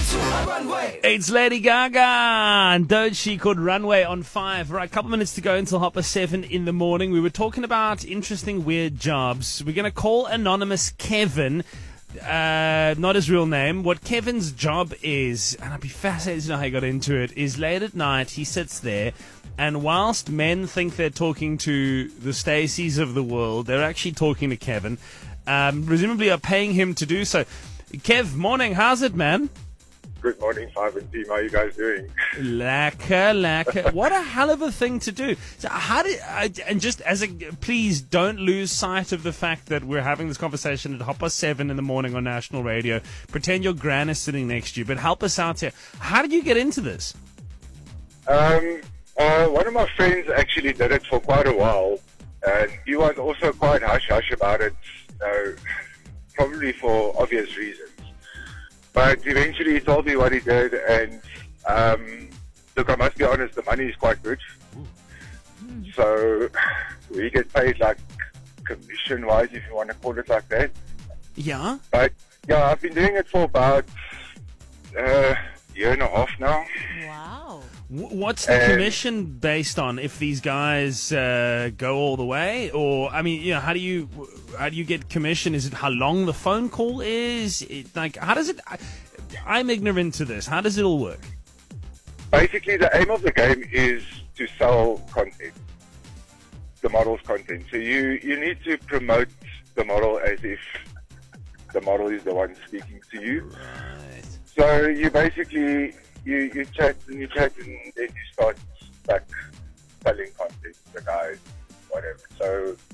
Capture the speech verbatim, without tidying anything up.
It's Lady Gaga and Doechii called Runway on five. Right, a couple minutes to go until half past seven in the morning. We were talking about interesting, weird jobs. We're going to call anonymous Kevin, uh, not his real name. What Kevin's job is, and I'd be fascinated to know how he got into it, is late at night he sits there, and whilst men think they're talking to the Stacys of the world, they're actually talking to Kevin. Um, presumably are paying him to do so. Kev, morning, how's it, man? Good morning, Five and Team. How are you guys doing? Lacquer, lacquer. What a hell of a thing to do. So how did, I, and just as a, please don't lose sight of the fact that we're having this conversation at half past seven in the morning on national radio. Pretend your gran is sitting next to you, but help us out here. How did you get into this? Um, uh, one of my friends actually did it for quite a while, and he was also quite hush-hush about it, uh, probably for obvious reasons. But eventually he told me what he did, and um, look, I must be honest, the money is quite good. So we get paid like commission-wise, if you want to call it like that. Yeah? But yeah, I've been doing it for about uh, a year and a half now. Wow. W- What's the And- commission based on? If these guys uh, go all the way, or I mean, you know, how do you how do you get commission? Is it how long the phone call is? It, like, how does it? I, I'm ignorant to this. How does it all work? Basically, the aim of the game is to sell content, the model's content. So you, you need to promote the model as if the model is the one speaking to you. Right. So you basically, you, you chat and you chat and then you start like selling content to the guys, whatever. So